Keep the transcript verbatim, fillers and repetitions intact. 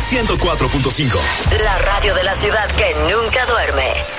ciento cuatro punto cinco. La radio de la ciudad que nunca duerme.